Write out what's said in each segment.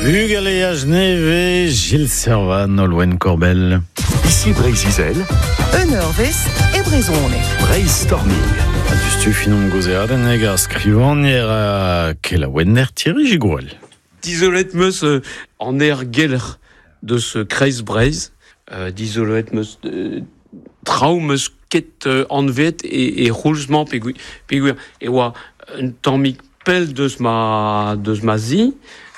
Bugaleage neve, Gilles Servan, Nolwenn Corbel. Ici Brésil, Eurvest et Brezone. Brainstorming. Adustu finom gozeaden eg ar skrivanier a kelaouenner Thierry Gigouel. Dizolet meus an geller de ce kreis Breiz. Dizolet meus trau meus ket anvet et roulsement peguir. Et oa un tammik pel deus ma zi.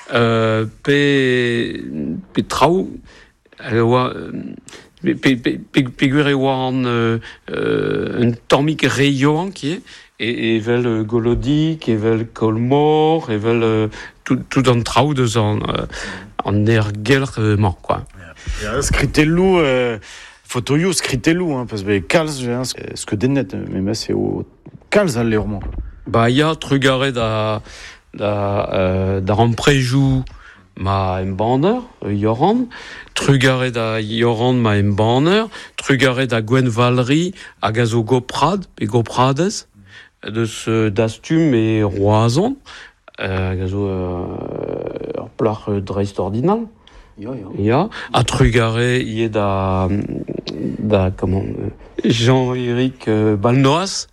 Pe trau oa peguir e oa un tammik reioan ki e vel golodik, e vel kolmor, e vel tout an trau deus an geller man, quoi. Skritelou, fotoio skritelou, parce que kalz, ce que dennet, mais c'est au kalz al leurman. Ba ya trugare da ran prejou ma embaner, Yoran, trugare da Yoran ma embaner, trugare da Gwen Valery hag a zo goprad, pe gopradez, deus dastum e roazon, hag a zo ur plach dreist ordinal. Ja, a trugare ie da comment Jean-Éric Balnoas,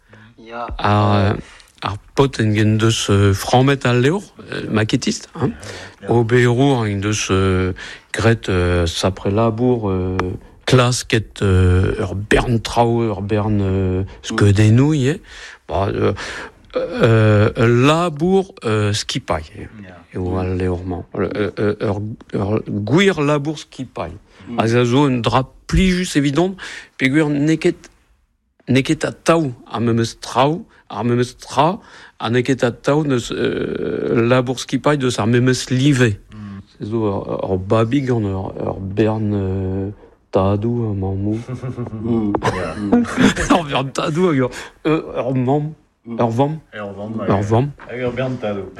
ar pot en gen deus franmet al leur, maquettiste, hein. Oberou en deus gret sapre labour klas ket ur bern trau, ur bern skedenou, labour skipai. Eo al leurman. Ur gwir labour skipai. A zo un dra plijus evidon, peguir neket a tau ar memes trau, a neket a tau neus labour skipai deus ar memes live. Se zo ur babig an ur bern tadou, mamou. Ur bern tadou hag ur mam. Ur vam. Hag ur bern tadou.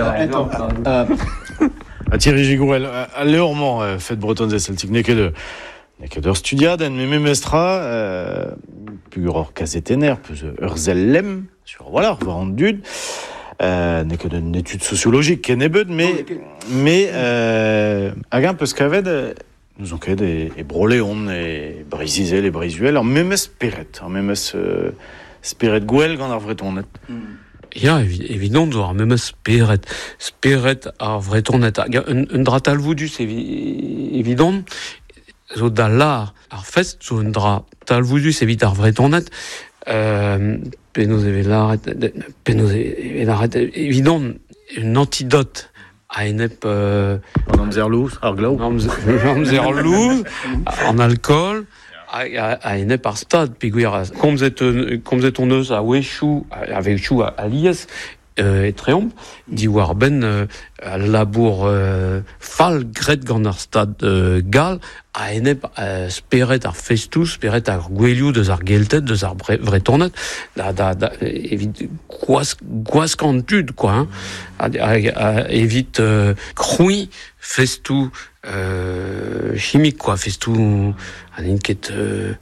A Thierry Gigouel, a leurman, fête bretonne Celtic, neket ur studiaden, me memestra, pugur ur kazetener, peus ur zellem, sur, voilà, ur varan dud, neket une étude sociologique ken ebet, mais hag un peus kavet, nous on ket e broleon, e breizizel, e breizuel, ur memes speret, ur memes speret gwell gant ar vretonnet. Ja, évident, ar memes speret ar vretonnet. Un dra talvoudus, évident, zo da lar ar fest, zo un dra talvoudus evit ar vretonnet, penaos evit laret, évident, un antidote a enep... An amzerlouz, ar glaou. Amzerlouz, an alcool, a enep ar stad, peguir komzet on eus a wechou, a wechou a lies, et treomp, di war ben labour fal gret gant ar stad gal, a enep speret ar festou, speret ar gwelioù deus ar geltet, deus ar vretonnet, evit gwaskantud, quoi, evit kroui festou chimique, quoi, festou an ket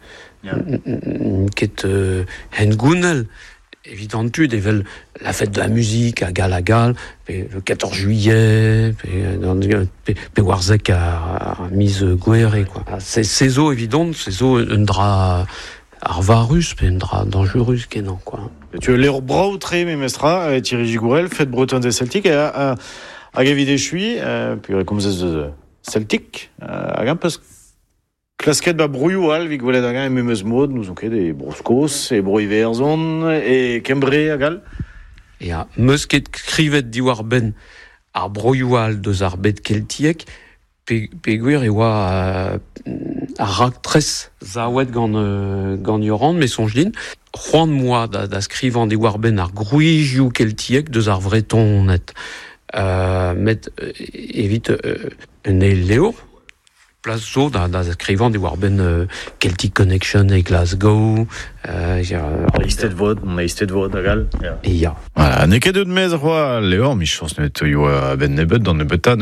hengounel, évidentud, evel la fête de la musique à gal, le 14 juillet, pe warzek a mise guerre, quoi. C'est zo évident, c'est zo un dra arvarus, pe un dra dangerus kenan, quoi. Tu l'eur brautré, memestra, Thierry Gigouel, fête bretonne des Celtic, a gavide chui, puis comme c'est Celtic, a un peu klasket ba brouillou al, vik volet agan e memes mod, nous on ket e broskos, e broiverzon, e kembre agal. Et a meus ket krivet diwar ben ar brouillou al deus ar bet keltiek, peguir e oa ar rak tres zaouet gant Yoran, mais sonj din, c'hoant moa da skrivan diwar ben ar grouijiou keltiek deus ar vreton net. Met evit un e leo, place zo da skrivan diwar ben Celtic Connection e Glasgow, On a istet vod agal. Ya. Voilà, neket eud mez roi leor, mi chans net yo ben nebet dans nebetan.